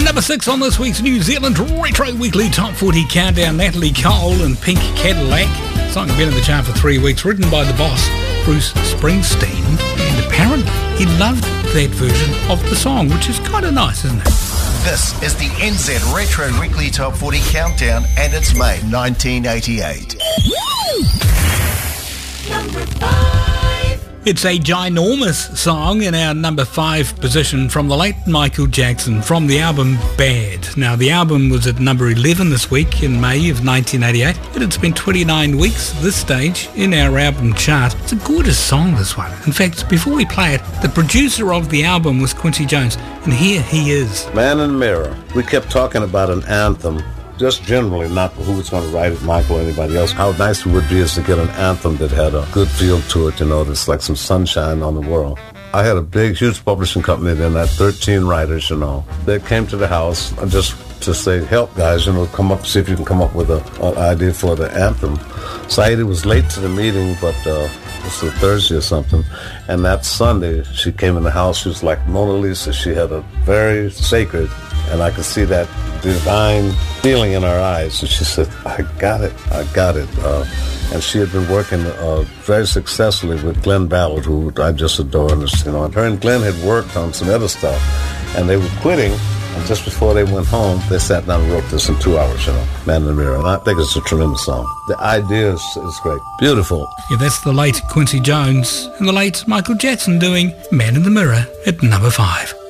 Number 6 on this week's New Zealand Retro Weekly Top 40 Countdown, Natalie Cole and Pink Cadillac. The song had been in the chart for 3 weeks, written by the boss, Bruce Springsteen. And apparently he loved that version of the song, which is kind of nice, isn't it? This is the NZ Retro Weekly Top 40 Countdown, and it's May 1988. Number 5. It's a ginormous song in our number 5 position from the late Michael Jackson, from the album Bad. Now, the album was at number 11 this week in May of 1988, but it's been 29 weeks at this stage in our album chart. It's a gorgeous song, this one. In fact, before we play it, the producer of the album was Quincy Jones, and here he is. Man in the Mirror. We kept talking about an anthem, just generally, not who was going to write it, Michael or anybody else. How nice it would be is to get an anthem that had a good feel to it, that's like some sunshine on the world. I had a big, huge publishing company then, that 13 writers, They came to the house just to say, help guys, come up, see if you can come up with an idea for the anthem. Saida was late to the meeting, but it was a Thursday or something, and that Sunday she came in the house. She was like Mona Lisa. She had a very sacred, and I could see that divine feeling in her eyes. And she said, I got it. And she had been working very successfully with Glenn Ballard, who I just adore. And her and Glenn had worked on some other stuff, and they were quitting. And just before they went home, they sat down and wrote this in 2 hours, Man in the Mirror. And I think it's a tremendous song. The idea is great. Beautiful. Yeah, that's the late Quincy Jones and the late Michael Jackson doing Man in the Mirror at number 5.